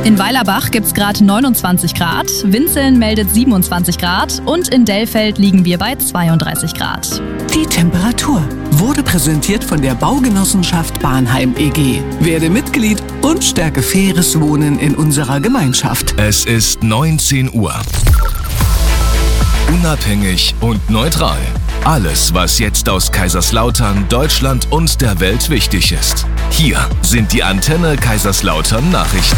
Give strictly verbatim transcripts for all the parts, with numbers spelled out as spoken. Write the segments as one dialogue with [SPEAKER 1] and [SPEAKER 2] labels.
[SPEAKER 1] In Weilerbach gibt es gerade neunundzwanzig Grad, Winzeln meldet siebenundzwanzig Grad und in Dellfeld liegen wir bei zweiunddreißig Grad.
[SPEAKER 2] Die Temperatur wurde präsentiert von der Baugenossenschaft Bahnheim E G. Werde Mitglied und stärke faires Wohnen in unserer Gemeinschaft.
[SPEAKER 3] Es ist neunzehn Uhr. Unabhängig und neutral. Alles, was jetzt aus Kaiserslautern, Deutschland und der Welt wichtig ist. Hier sind die Antenne Kaiserslautern Nachrichten.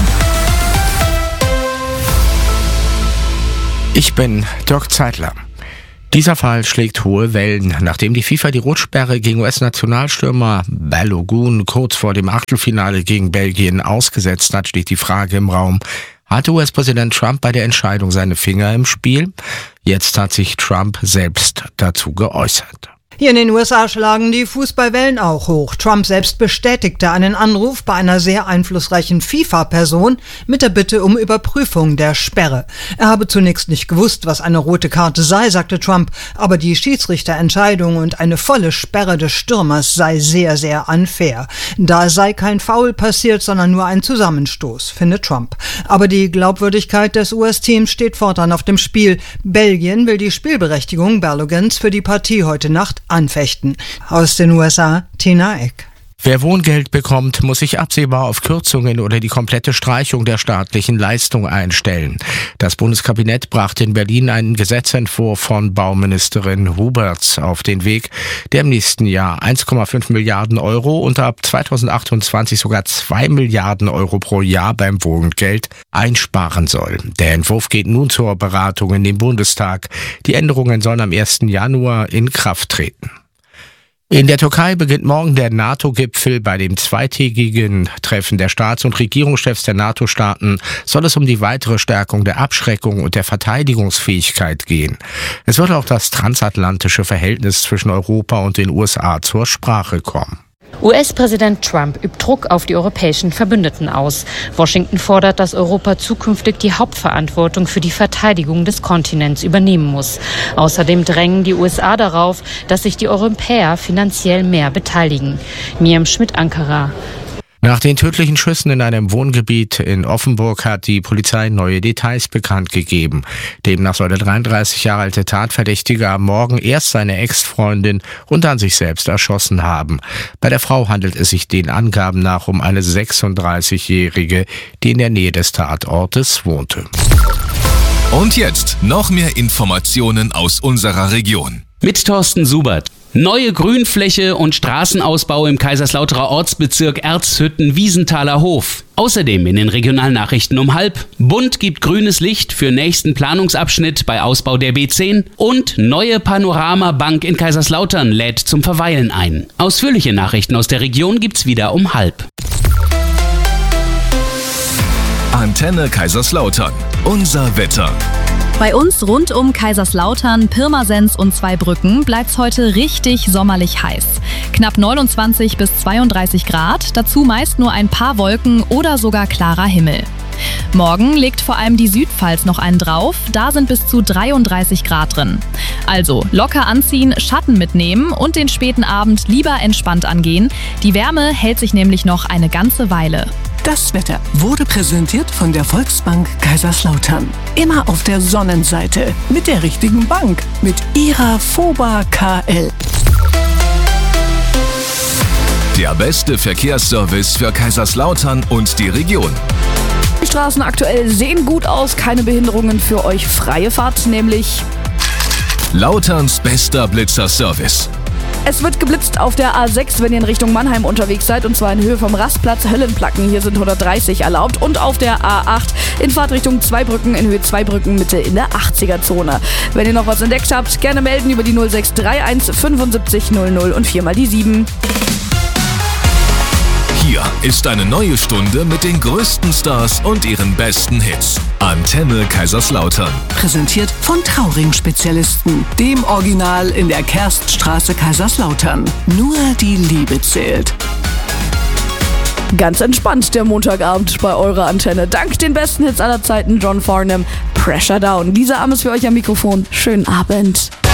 [SPEAKER 4] Ich bin Dirk Zeitler. Dieser Fall schlägt hohe Wellen. Nachdem die FIFA die Rotsperre gegen U S-Nationalstürmer Balogun kurz vor dem Achtelfinale gegen Belgien ausgesetzt hat, steht die Frage im Raum: Hatte U S-Präsident Trump bei der Entscheidung seine Finger im Spiel? Jetzt hat sich Trump selbst dazu geäußert.
[SPEAKER 5] Hier in den U S A schlagen die Fußballwellen auch hoch. Trump selbst bestätigte einen Anruf bei einer sehr einflussreichen FIFA-Person mit der Bitte um Überprüfung der Sperre. Er habe zunächst nicht gewusst, was eine rote Karte sei, sagte Trump, aber die Schiedsrichterentscheidung und eine volle Sperre des Stürmers sei sehr, sehr unfair. Da sei kein Foul passiert, sondern nur ein Zusammenstoß, findet Trump. Aber die Glaubwürdigkeit des U S-Teams steht fortan auf dem Spiel. Belgien will die Spielberechtigung Balogans für die Partie heute Nacht anfechten. Aus den U S A, Tina Eck.
[SPEAKER 4] Wer Wohngeld bekommt, muss sich absehbar auf Kürzungen oder die komplette Streichung der staatlichen Leistung einstellen. Das Bundeskabinett brachte in Berlin einen Gesetzentwurf von Bauministerin Huberts auf den Weg, der im nächsten Jahr eins Komma fünf Milliarden Euro und ab zweitausendachtundzwanzig sogar zwei Milliarden Euro pro Jahr beim Wohngeld einsparen soll. Der Entwurf geht nun zur Beratung in den Bundestag. Die Änderungen sollen am ersten Januar in Kraft treten. In der Türkei beginnt morgen der NATO-Gipfel. Bei dem zweitägigen Treffen der Staats- und Regierungschefs der NATO-Staaten soll es um die weitere Stärkung der Abschreckung und der Verteidigungsfähigkeit gehen. Es wird auch das transatlantische Verhältnis zwischen Europa und den U S A zur Sprache kommen.
[SPEAKER 6] U S-Präsident Trump übt Druck auf die europäischen Verbündeten aus. Washington fordert, dass Europa zukünftig die Hauptverantwortung für die Verteidigung des Kontinents übernehmen muss. Außerdem drängen die U S A darauf, dass sich die Europäer finanziell mehr beteiligen. Miriam Schmidt, Ankara.
[SPEAKER 4] Nach den tödlichen Schüssen in einem Wohngebiet in Offenburg hat die Polizei neue Details bekannt gegeben. Demnach soll der dreiunddreißig Jahre alte Tatverdächtige am Morgen erst seine Ex-Freundin und dann sich selbst erschossen haben. Bei der Frau handelt es sich den Angaben nach um eine sechsunddreißigjährige, die in der Nähe des Tatortes wohnte.
[SPEAKER 3] Und jetzt noch mehr Informationen aus unserer Region.
[SPEAKER 7] Mit Thorsten Subert. Neue Grünfläche und Straßenausbau im Kaiserslauterer Ortsbezirk Erzhütten-Wiesenthaler Hof. Außerdem in den Regionalnachrichten um halb. Bund gibt grünes Licht für nächsten Planungsabschnitt bei Ausbau der B zehn. Und neue Panorama-Bank in Kaiserslautern lädt zum Verweilen ein. Ausführliche Nachrichten aus der Region gibt's wieder um halb.
[SPEAKER 3] Antenne Kaiserslautern. Unser Wetter.
[SPEAKER 1] Bei uns rund um Kaiserslautern, Pirmasens und Zweibrücken bleibt's heute richtig sommerlich heiß. Knapp neunundzwanzig bis zweiunddreißig Grad, dazu meist nur ein paar Wolken oder sogar klarer Himmel. Morgen legt vor allem die Südpfalz noch einen drauf, da sind bis zu dreiunddreißig Grad drin. Also locker anziehen, Schatten mitnehmen und den späten Abend lieber entspannt angehen. Die Wärme hält sich nämlich noch eine ganze Weile.
[SPEAKER 2] Das Wetter wurde präsentiert von der Volksbank Kaiserslautern. Immer auf der Sonnenseite mit der richtigen Bank, mit ihrer FOBA K L.
[SPEAKER 3] Der beste Verkehrsservice für Kaiserslautern und die Region.
[SPEAKER 8] Die Straßen aktuell sehen gut aus, keine Behinderungen für euch, freie Fahrt nämlich.
[SPEAKER 3] Lauterns bester Blitzerservice.
[SPEAKER 8] Es wird geblitzt auf der A sechs, wenn ihr in Richtung Mannheim unterwegs seid, und zwar in Höhe vom Rastplatz Höllenplacken. Hier sind hundertdreißig erlaubt. Und auf der A acht in Fahrtrichtung Zweibrücken, in Höhe Zweibrücken Mitte in der achtziger-Zone. Wenn ihr noch was entdeckt habt, gerne melden über die null sechs drei eins fünfundsiebzig null null und viermal die sieben.
[SPEAKER 3] Hier ist eine neue Stunde mit den größten Stars und ihren besten Hits. Antenne Kaiserslautern.
[SPEAKER 2] Präsentiert von Trauring-Spezialisten, dem Original in der Kerststraße Kaiserslautern. Nur die Liebe zählt.
[SPEAKER 8] Ganz entspannt der Montagabend bei eurer Antenne. Dank den besten Hits aller Zeiten, John Farnham, Pressure Down. Lisa Ames für euch am Mikrofon. Schönen Abend.